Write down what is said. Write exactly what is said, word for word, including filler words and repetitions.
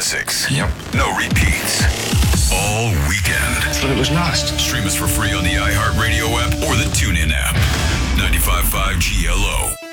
classics. Yep. No repeats. All weekend. I thought it was lost. Stream us for free on the iHeartRadio app or the TuneIn app. ninety-five point five G L O.